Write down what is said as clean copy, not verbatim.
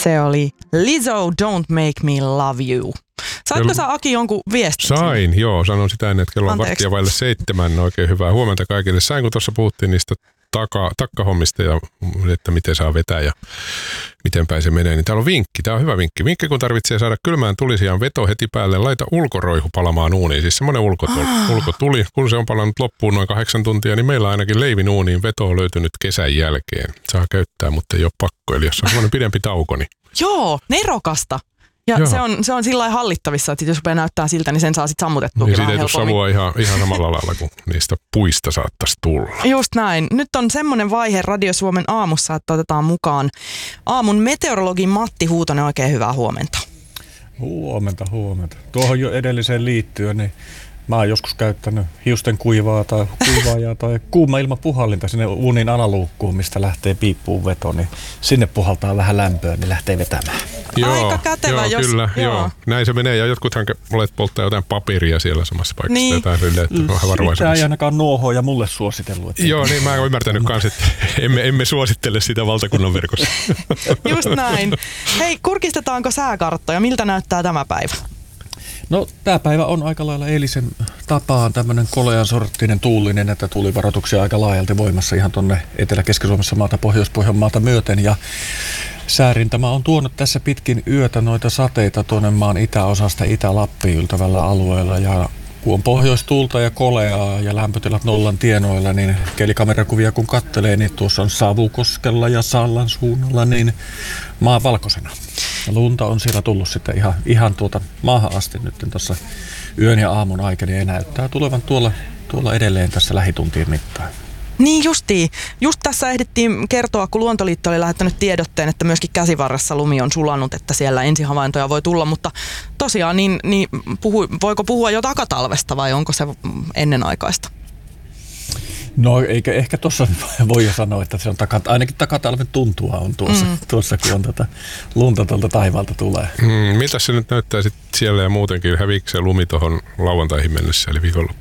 Se oli Lizzo, Don't Make Me Love You. Saitko sä, Aki, jonkun viestin? Sain, joo. Sanon sitä ennen, että kello on 6:45. Oikein hyvää huomenta kaikille. Sain, kun tuossa puhuttiin niistä takkahommista ja että miten saa vetää ja miten päin se menee, niin täällä on vinkki. Tää on hyvä vinkki. Vinkki, kun tarvitsee saada kylmään tulisijaan veto heti päälle, laita ulkoroihu palamaan uuniin. Siis semmoinen ulkotuli. Kun se on palannut loppuun noin 8 tuntia, niin meillä on ainakin leivin uuniin veto on löytynyt kesän jälkeen. Saa käyttää, mutta ei ole pakko. Eli jos on semmoinen pidempi tauko, niin... Joo, nerokasta. Ja se on sillä lailla hallittavissa, että jos rupeaa näyttää siltä, niin sen saa sitten sammutettua niin vähän helpommin. Siitä ei tule savua ihan samalla lailla kuin niistä puista saattaisi tulla. Just näin. Nyt on semmoinen vaihe Radio Suomen aamussa, että otetaan mukaan aamun meteorologi Matti Huutonen. Oikein hyvää huomenta. Huomenta. Tuohon jo edelliseen liittyen, niin mä oon joskus käyttänyt hiusten kuivaajaa tai kuuma ilmapuhallinta sinne uunin alaluukkuun, mistä lähtee piippuun veto, niin sinne puhaltaa vähän lämpöä, niin lähtee vetämään. Aika kätevä, joo, kyllä. Näin se menee, ja jotkuthan olet polttaa jotain paperia siellä samassa paikassa. Niin. Jotain vähän varovaisuudessa. Sitä ei ainakaan nuohoja mulle suositellut. Joo, niin mä oon ymmärtänyt kans, että emme suosittele sitä valtakunnan verkossa. Just näin. Hei, kurkistetaanko sääkarttoja? Miltä näyttää tämä päivä? No, tämä päivä on aika lailla eilisen tapaan tämmöinen kolean sorttinen tuulinen, että tuulivaroituksia aika laajalti voimassa ihan tonne Etelä-Keski-Suomessa maata, Pohjois-Pohjanmaata myöten. Ja säärintama on tuonut tässä pitkin yötä noita sateita tuonne maan itäosasta Itä-Lappiin yltävällä alueella. Ja kun on pohjoistuulta ja koleaa ja lämpötilat nollan tienoilla, niin kelikamerakuvia kun kattelee, niin tuossa on Savukoskella ja Sallan suunnalla, niin maa valkoisena. Ja lunta on siellä tullut sitten ihan maahan asti nyt tuossa yön ja aamun aikana ja näyttää tulevan tuolla edelleen tässä lähituntien mittaan. Niin justiin. Just tässä ehdittiin kertoa, kun Luontoliitto oli lähettänyt tiedotteen, että myöskin Käsivarressa lumi on sulanut, että siellä ensihavaintoja voi tulla, mutta tosiaan voiko puhua jo takatalvesta vai onko se ennenaikaista? No eikä ehkä tuossa voi jo sanoa, että se on ainakin takatalven tuntua on tuossa kun on lunta tuolta taivaalta tulee. Miltä se nyt näyttää sitten siellä ja muutenkin? Häviikö se lumi tuohon lauantaihin mennessä eli viikonloppuun?